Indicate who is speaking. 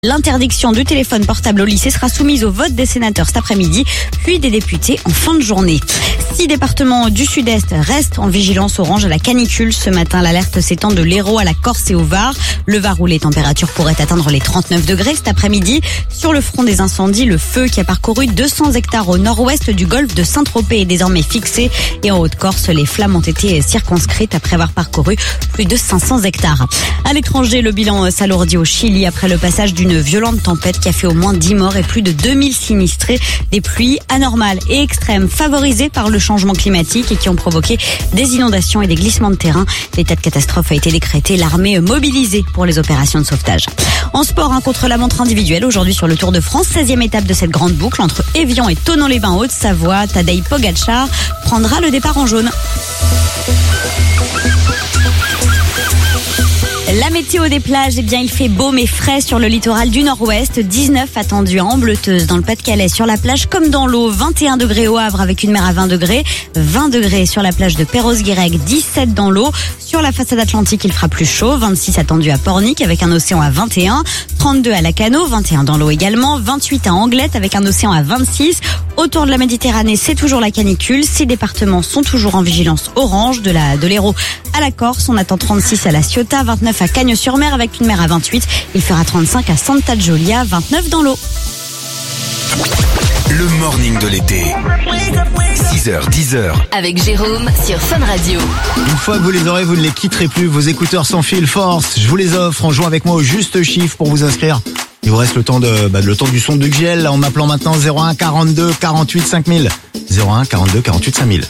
Speaker 1: L'interdiction du téléphone portable au lycée sera soumise au vote des sénateurs cet après-midi, puis des députés en fin de journée. 6 départements du sud-est restent en vigilance orange à la canicule. Ce matin, l'alerte s'étend de l'Hérault à la Corse et au Var. Le Var où les températures pourraient atteindre les 39 degrés cet après-midi. Sur le front des incendies, le feu qui a parcouru 200 hectares au nord-ouest du golfe de Saint-Tropez est désormais fixé. Et en Haute-Corse, les flammes ont été circonscrites après avoir parcouru plus de 500 hectares. À l'étranger, le bilan s'alourdit au Chili après le passage d'une violente tempête qui a fait au moins 10 morts et plus de 2000 sinistrés. Des pluies anormales et extrêmes favorisées par le changement climatique et qui ont provoqué des inondations et des glissements de terrain. L'état de catastrophe a été décrété, l'armée mobilisée pour les opérations de sauvetage. En sport, contre-la-montre individuelle aujourd'hui sur le Tour de France, 16e étape de cette grande boucle entre Évian et Thonon-les-Bains Haute-Savoie. Tadej Pogačar prendra le départ en jaune. La météo des plages, il fait beau mais frais sur le littoral du nord-ouest. 19 attendus à Ambleteuse dans le Pas-de-Calais sur la plage comme dans l'eau. 21 degrés au Havre avec une mer à 20 degrés. 20 degrés sur la plage de Perros-Guirec, 17 dans l'eau. Sur la façade atlantique, il fera plus chaud. 26 attendus à Pornic avec un océan à 21. 32 à Lacanau, 21 dans l'eau également. 28 à Anglette avec un océan à 26. Autour de la Méditerranée, c'est toujours la canicule. 6 départements sont toujours en vigilance orange. De l'Hérault à la Corse, on attend 36 à La Ciotat, 29 à Cagnes-sur-Mer avec une mer à 28. Il fera 35 à Santa Giulia, 29 dans l'eau.
Speaker 2: Le morning de l'été. 6h, 10h.
Speaker 3: Avec Jérôme sur Fun Radio.
Speaker 4: Une fois que vous les aurez, vous ne les quitterez plus. Vos écouteurs sans fil force. Je vous les offre en jouant avec moi au juste chiffre pour vous inscrire. Il vous reste le temps du son de Gel en m'appelant maintenant 01 42 48 5000. 01 42 48 5000.